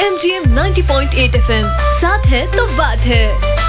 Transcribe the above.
MGM 90.8 FM, साथ है तो बात है।